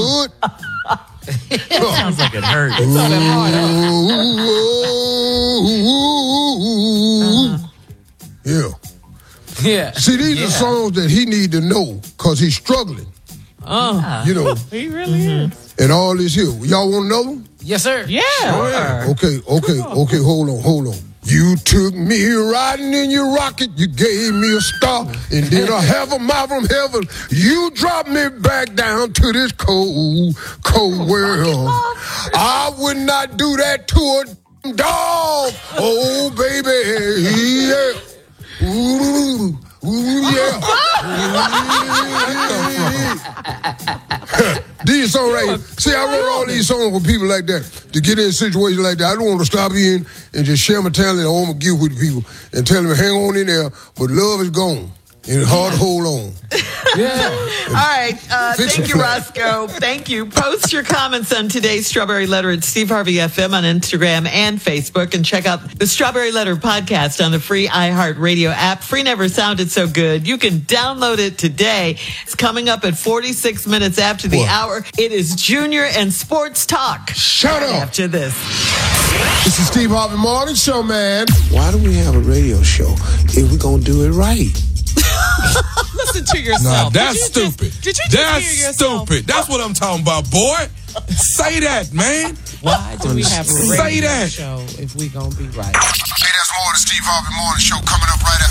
good. Sounds like it hurts. Yeah. Yeah. See, these are songs that he need to know because he's struggling. You know. He really is. And all this here. Y'all want to know them? Yes, sir. Yeah. Okay, hold on. You took me riding in your rocket, you gave me a star, and then a half a mile from heaven, you dropped me back down to this cold, cold world. I would not do that to a dog. Oh, baby, yeah. Ooh, yeah. These songs right here. See, I wrote all these songs for people like that to get in a situation like that. I don't want to stop in and just share my talent. I want to give with people and tell them, hang on in there, but love is gone. And it's hard to hold on. All right. Thank you, Roscoe. Thank you. Post your comments on today's Strawberry Letter at Steve Harvey FM on Instagram and Facebook. And check out the Strawberry Letter podcast on the free iHeartRadio app. Free never sounded so good. You can download it today. It's coming up at 46 minutes after the hour. It is Junior and Sports Talk. Shut up. After this. This is Steve Harvey Morning Show, man. Why do we have a radio show if we're going to do it right? Listen to yourself. Nah, that's stupid. Did you just That's hear yourself? stupid. That's what I'm talking about, boy. Say that, man. Why do we have a Say radio that. show if we gonna be right? Hey, that's more of the Steve Harvey Morning Show coming up right after.